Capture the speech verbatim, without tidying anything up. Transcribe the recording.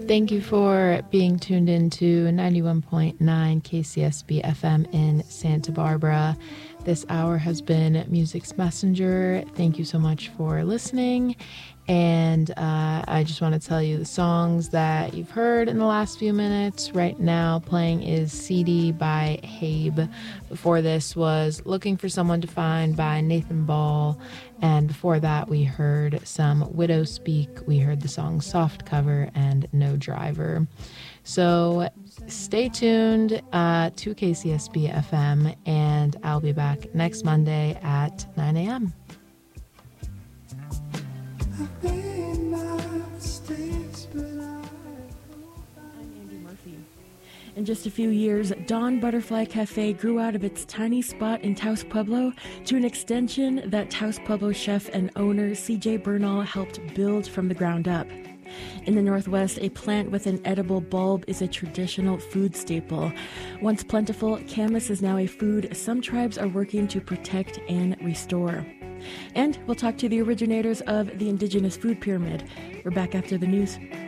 Thank you for being tuned in to ninety-one point nine K C S B F M in Santa Barbara. This hour has been Music's Messenger. Thank you so much for listening. And uh, I just want to tell you the songs that you've heard in the last few minutes. Right now playing is C D by Habe. Before this was Looking for Someone to Find by Nathan Ball. And before that we heard some Widow Speak. We heard the song Soft Cover and No Driver. So stay tuned uh, to K C S B F M, and I'll be back next Monday at nine a.m. In just a few years, Dawn Butterfly Cafe grew out of its tiny spot in Taos Pueblo to an extension that Taos Pueblo chef and owner C J Bernal helped build from the ground up. In the Northwest, a plant with an edible bulb is a traditional food staple. Once plentiful, camas is now a food some tribes are working to protect and restore. And we'll talk to the originators of the indigenous food pyramid. We're back after the news.